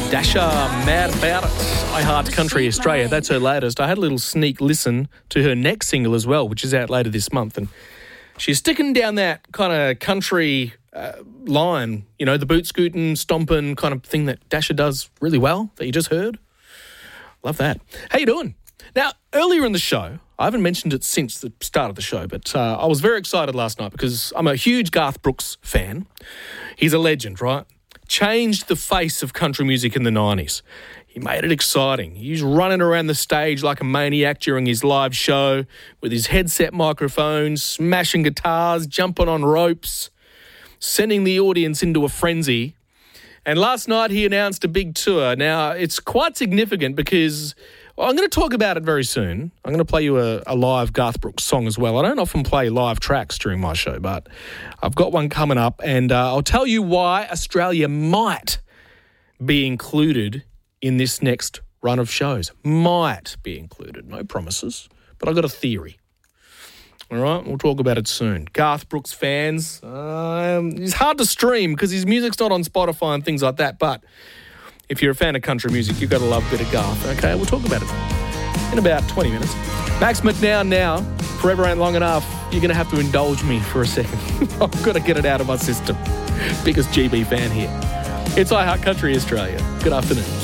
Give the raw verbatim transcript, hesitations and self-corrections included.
Dasha Mad About It. I Heart Country Australia. That's her latest. I had a little sneak listen to her next single as well, which is out later this month. And she's sticking down that kind of country uh, line, you know, the boot scooting, stomping kind of thing that Dasha does really well, that you just heard. Love that. How you doing? Now, earlier in the show, I haven't mentioned it since the start of the show, but uh, I was very excited last night because I'm a huge Garth Brooks fan. He's a legend, right? Changed the face of country music in the nineties. He made it exciting. He was running around the stage like a maniac during his live show with his headset microphones, smashing guitars, jumping on ropes, sending the audience into a frenzy. And last night he announced a big tour. Now, it's quite significant because well, I'm going to talk about it very soon. I'm going to play you a, a live Garth Brooks song as well. I don't often play live tracks during my show, but I've got one coming up, and uh, I'll tell you why Australia might be included in this next run of shows. Might be included. No promises, but I've got a theory. All right, we'll talk about it soon. Garth Brooks fans, um, he's hard to stream because his music's not on Spotify and things like that, but if you're a fan of country music, you've got to love a bit of Garth. Okay, we'll talk about it in about twenty minutes. Max McNown now. Forever Ain't Long Enough. You're going to have to indulge me for a second. I've got to get it out of my system. Biggest G B fan here. It's I Heart Country Australia. Good afternoon.